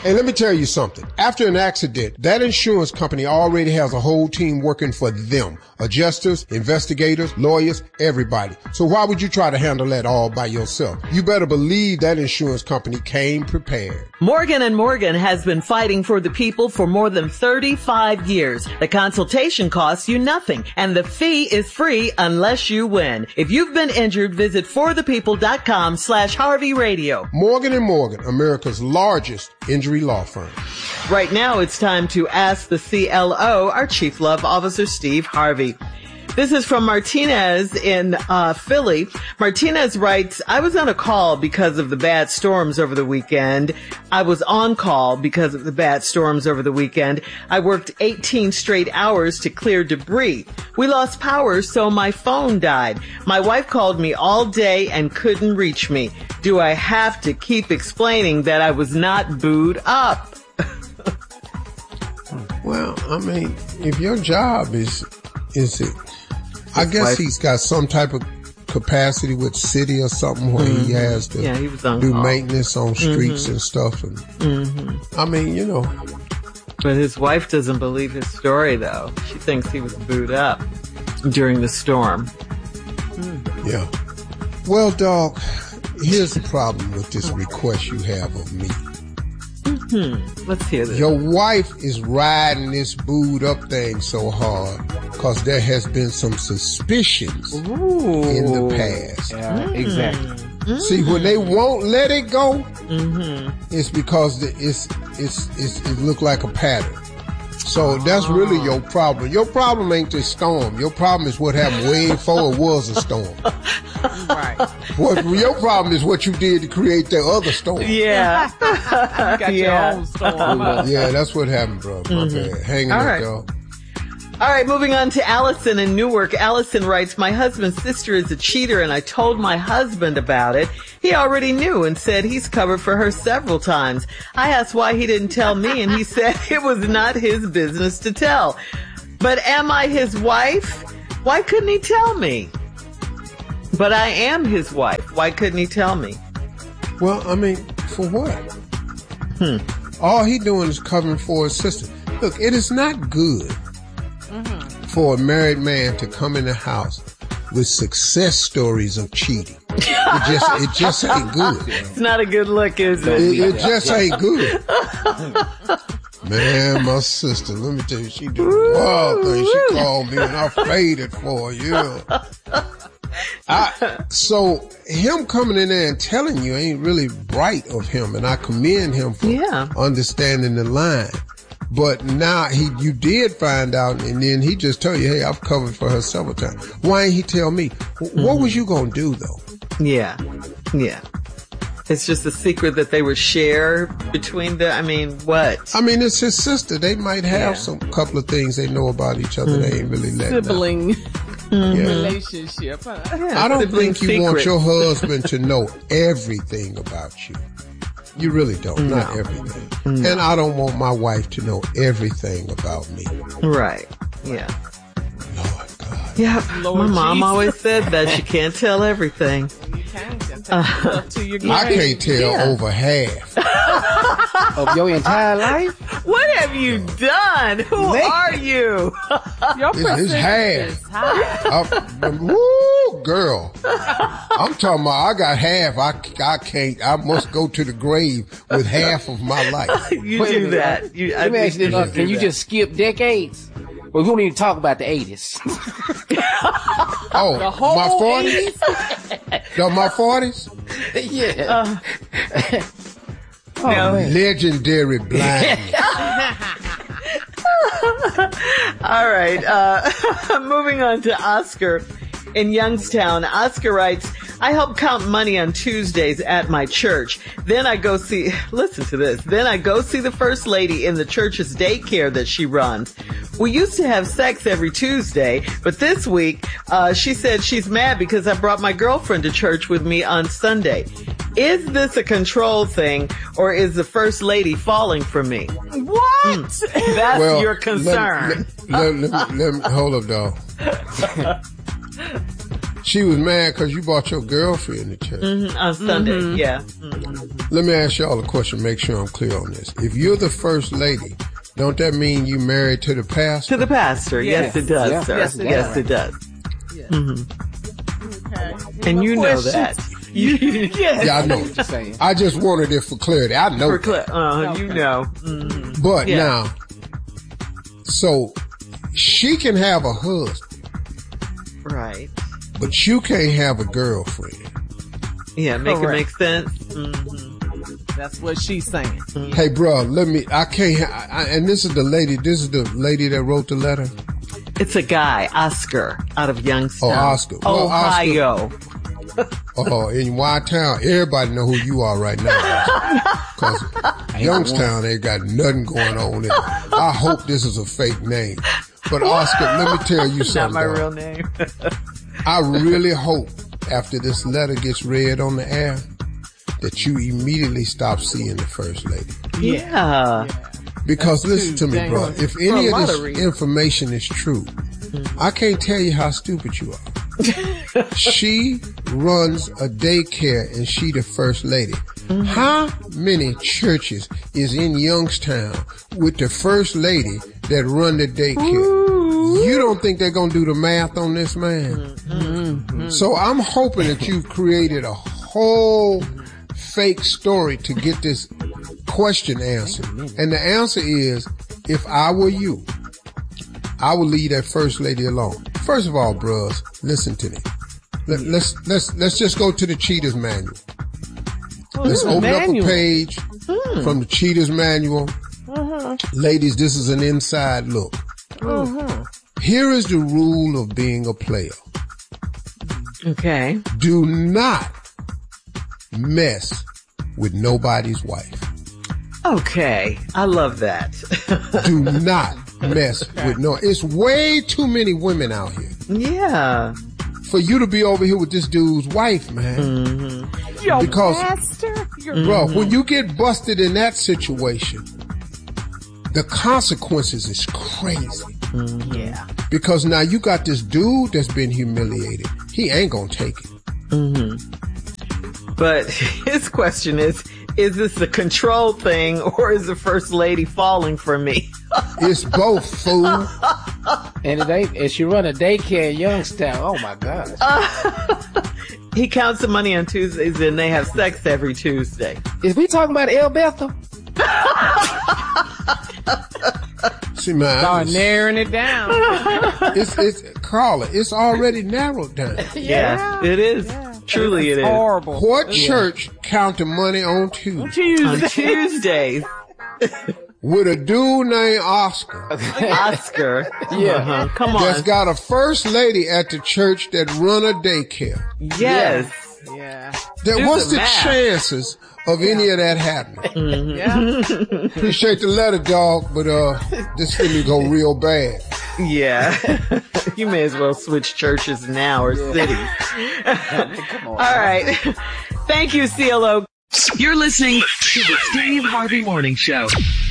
And let me tell you something. After an accident, that insurance company already has a whole team working for them. Adjusters, investigators, lawyers, everybody. So why would you try to handle that all by yourself? You better believe that insurance company came prepared. Morgan & Morgan has been fighting for the people for more than 35 years. The consultation costs you nothing, and the fee is free unless you win. If you've been injured, visit forthepeople.com/Harvey Radio. Morgan & Morgan, America's largest injury law firm. Right now, it's time to ask the CLO, our Chief Love Officer, Steve Harvey. This is from Martinez in Philly. Martinez writes, I was on a call because of the bad storms over the weekend. I was on call because of the bad storms over the weekend. I worked 18 straight hours to clear debris. We lost power, so my phone died. My wife called me all day and couldn't reach me. Do I have to keep explaining that I was not booed up? Well, I mean, if your job is it, I guess he's got some type of capacity with city or something where he has to he was on do call. maintenance on streets and stuff. And I mean, you know. But his wife doesn't believe his story, though. She thinks he was booed up during the storm. Yeah. Well, dog, here's the problem with this request you have of me. Let's hear this. Your wife is riding this booed up thing so hard because there has been some suspicions in the past. Yeah, exactly. See, when they won't let it go, it's because it look like a pattern. So that's really your problem. Your problem ain't this storm. Your problem is what happened way before it was a storm. Right. Your problem is what you did to create the other storm. Yeah. You got your own storm. Yeah, that's what happened, bro. My bad. Hang in there, dog. All right, moving on to Allison in Newark. Allison writes, my husband's sister is a cheater and I told my husband about it. He already knew and said he's covered for her several times. I asked why he didn't tell me and he said it was not his business to tell. But am I his wife? Why couldn't he tell me? But I am his wife. Why couldn't he tell me? Well, I mean, for what? All he doing is covering for his sister. Look, it is not good for a married man to come in the house with success stories of cheating. It just ain't good. It's not a good look, is it? It just ain't good. Man, my sister, let me tell you, she did a wild thing. She called me and I faded for her, So him coming in there and telling you ain't really bright of him, and I commend him for understanding the line. But now you did find out, and then he just told you, hey, I've covered for her several times. Why ain't he tell me? What was you gonna do though? Yeah. It's just a secret that they would share between them. I mean, what? I mean, it's his sister. They might have some couple of things they know about each other. They ain't really letting Sibling out. relationship. I don't think you want your husband to know everything about you. You really don't. Not everything. And I don't want my wife to know everything about me. Right. Yeah. Lord God. Yeah. My mom always said that you can't tell everything. You can't tell to your I can't tell over half of your entire life. What have you done? Who are you? Your it's half. Woo, girl. I'm talking about I got half. I can't. I must go to the grave with half of my life. You do that. Let me ask you this. Can you just skip decades? Well, we don't even talk about the 80s. Oh, the whole my 40s? 80s? No, my 40s? Yeah. Legendary blindness. All right. Moving on to Oscar in Youngstown. Oscar writes, I help count money on Tuesdays at my church. Then I go see, listen to this, then I go see the first lady in the church's daycare that she runs. We used to have sex every Tuesday, but this week, she said she's mad because I brought my girlfriend to church with me on Sunday. Is this a control thing, or is the first lady falling for me? What? That's your concern. Let me hold up, dog. She was mad because you brought your girlfriend to church. On Sunday, yeah. Let me ask y'all a question, make sure I'm clear on this. If you're the first lady, don't that mean you married to the pastor? To the pastor, yes it does, sir. Yes, it does. Yeah. Mm-hmm. And you know that. Yeah, I know what you're saying. I just wanted it for clarity. I know. You know. Mm-hmm. But now, so she can have a husband. Right. But you can't have a girlfriend. Yeah, make it make sense. Mm-hmm. That's what she's saying. Mm-hmm. Hey, bro, and this is the lady that wrote the letter. It's a guy, Oscar, out of Youngstown. Oh, Oscar. Well, Ohio. In Y-Town, everybody know who you are right now. Because Youngstown ain't got nothing going on in it. I hope this is a fake name. But Oscar, let me tell you something. Not my real name. I really hope after this letter gets read on the air that you immediately stop seeing the first lady. Yeah. Because listen to me, bro. If any of this information is true, I can't tell you how stupid you are. She runs a daycare and she the first lady. Mm-hmm. How many churches is in Youngstown with the first lady that run the daycare? Ooh. You don't think they're going to do the math on this, man? Mm-hmm. So I'm hoping that you've created a whole fake story to get this question answered. And the answer is, if I were you, I would leave that first lady alone. First of all, bros, listen to me. Let's just go to the Cheaters Manual. Let's open up a page from the Cheaters Manual. Ladies, this is an inside look. Here is the rule of being a player. Okay. Do not mess with nobody's wife. Okay. I love that. Do not mess with it's way too many women out here. Yeah. For you to be over here with this dude's wife, man. Mm-hmm. Your master? Bro, when you get busted in that situation, the consequences is crazy. Mm-hmm. Yeah. Because now you got this dude that's been humiliated. He ain't gonna take it. Mm-hmm. But his question is this a control thing or is the first lady falling for me? It's both, fool. And she run a daycare in Youngstown. Oh my God. He counts the money on Tuesdays and they have sex every Tuesday. Is we talking about El Bethel? See, man, start narrowing it down. It's Carla. It's already narrowed down. Yeah, it is. Yeah. Truly, it is horrible. What church counted money on Tuesdays? On Tuesdays. With a dude named Oscar. Oscar. Yeah. Come on. That's got a first lady at the church that run a daycare. Yes. Yeah. What's the chances of any of that happening? Mm-hmm. Yeah. Appreciate the letter, dog, but this thing go real bad. Yeah. You may as well switch churches now or cities. Come on. All right. Thank you, CLO. You're listening to the Steve Harvey Morning Show.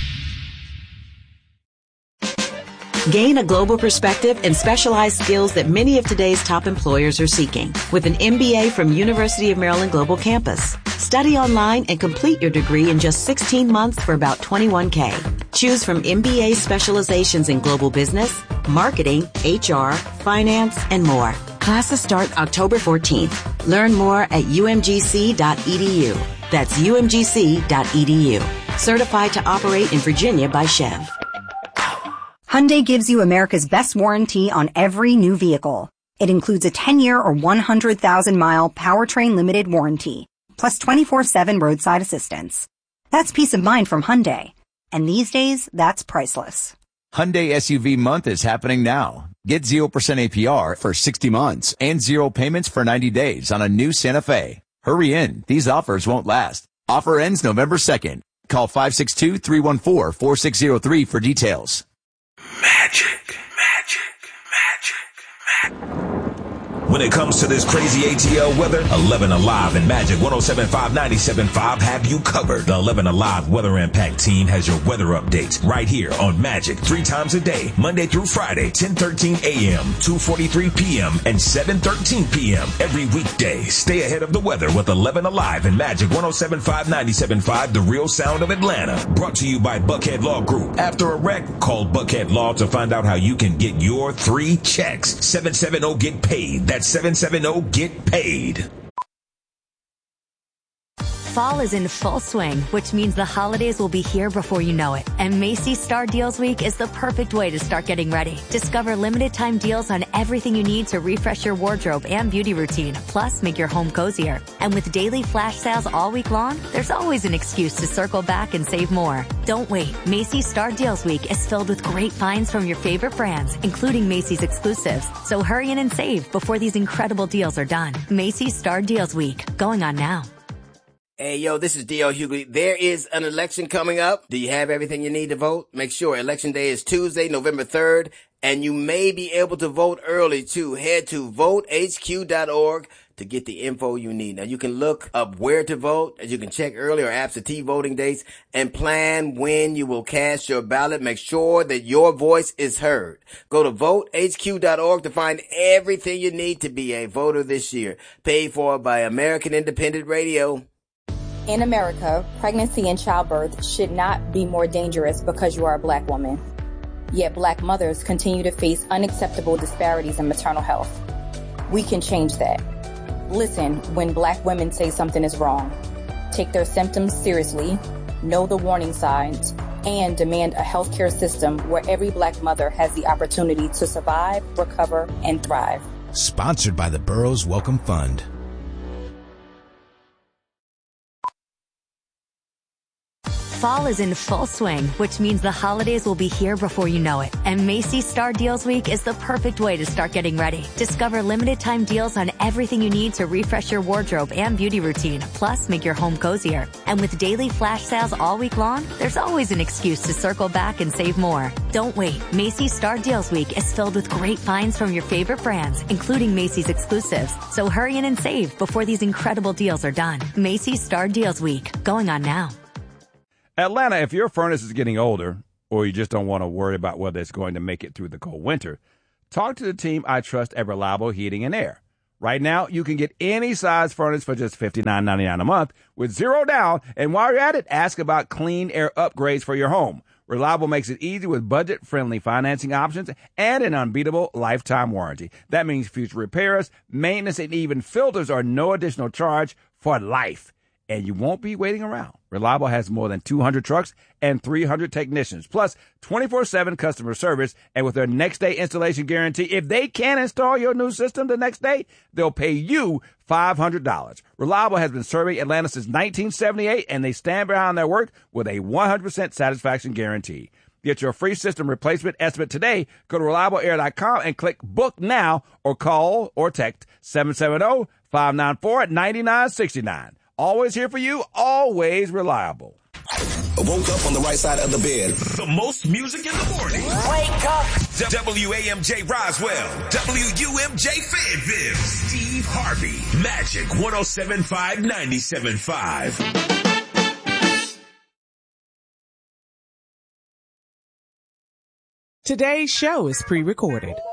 Gain a global perspective and specialized skills that many of today's top employers are seeking with an MBA from University of Maryland Global Campus. Study online and complete your degree in just 16 months for about $21,000. Choose from MBA specializations in global business, marketing, HR, finance, and more. Classes start October 14th. Learn more at umgc.edu. That's umgc.edu. Certified to operate in Virginia by Chev. Hyundai gives you America's best warranty on every new vehicle. It includes a 10-year or 100,000-mile powertrain limited warranty, plus 24/7 roadside assistance. That's peace of mind from Hyundai. And these days, that's priceless. Hyundai SUV month is happening now. Get 0% APR for 60 months and 0 payments for 90 days on a new Santa Fe. Hurry in. These offers won't last. Offer ends November 2nd. Call 562-314-4603 for details. Magic. When it comes to this crazy ATL weather, 11 Alive and Magic 107.5 97.5 have you covered. The 11 Alive Weather Impact team has your weather updates right here on Magic 3 times a day, Monday through Friday, 10:13 a.m., 2:43 p.m., and 7:13 p.m. every weekday. Stay ahead of the weather with 11 Alive and Magic 107.5 97.5, the real sound of Atlanta. Brought to you by Buckhead Law Group. After a wreck, call Buckhead Law to find out how you can get your 3 checks. 770-GET-PAID. That's 770-GET-PAID. Fall is in full swing, which means the holidays will be here before you know it. And Macy's Star Deals Week is the perfect way to start getting ready. Discover limited time deals on everything you need to refresh your wardrobe and beauty routine, plus make your home cozier. And with daily flash sales all week long, there's always an excuse to circle back and save more. Don't wait. Macy's Star Deals Week is filled with great finds from your favorite brands, including Macy's exclusives. So hurry in and save before these incredible deals are done. Macy's Star Deals Week, going on now. Hey, yo, this is D.L. Hughley. There is an election coming up. Do you have everything you need to vote? Make sure Election Day is Tuesday, November 3rd, and you may be able to vote early, too. Head to votehq.org to get the info you need. Now, you can look up where to vote, as you can check early or absentee voting dates, and plan when you will cast your ballot. Make sure that your voice is heard. Go to votehq.org to find everything you need to be a voter this year. Paid for by American Independent Radio. In America, pregnancy and childbirth should not be more dangerous because you are a Black woman. Yet Black mothers continue to face unacceptable disparities in maternal health. We can change that. Listen when Black women say something is wrong. Take their symptoms seriously, know the warning signs, and demand a healthcare system where every Black mother has the opportunity to survive, recover, and thrive. Sponsored by the Burroughs Welcome Fund. Fall is in full swing, which means the holidays will be here before you know it. And Macy's Star Deals Week is the perfect way to start getting ready. Discover limited time deals on everything you need to refresh your wardrobe and beauty routine, plus make your home cozier. And with daily flash sales all week long, there's always an excuse to circle back and save more. Don't wait. Macy's Star Deals Week is filled with great finds from your favorite brands, including Macy's exclusives. So hurry in and save before these incredible deals are done. Macy's Star Deals Week, going on now. Atlanta, if your furnace is getting older or you just don't want to worry about whether it's going to make it through the cold winter, talk to the team I trust at Reliable Heating and Air. Right now, you can get any size furnace for just $59.99 a month with zero down. And while you're at it, ask about clean air upgrades for your home. Reliable makes it easy with budget-friendly financing options and an unbeatable lifetime warranty. That means future repairs, maintenance, and even filters are no additional charge for life. And you won't be waiting around. Reliable has more than 200 trucks and 300 technicians, plus 24/7 customer service. And with their next-day installation guarantee, if they can't install your new system the next day, they'll pay you $500. Reliable has been serving Atlanta since 1978, and they stand behind their work with a 100% satisfaction guarantee. Get your free system replacement estimate today. Go to ReliableAir.com and click Book Now or call or text 770-594-9969. Always here for you, always reliable. Woke up on the right side of the bed. The most music in the morning. Wake up. WAMJ Roswell. WUMJ Fayetteville. Steve Harvey. Magic 107.5 97.5. Today's show is pre-recorded.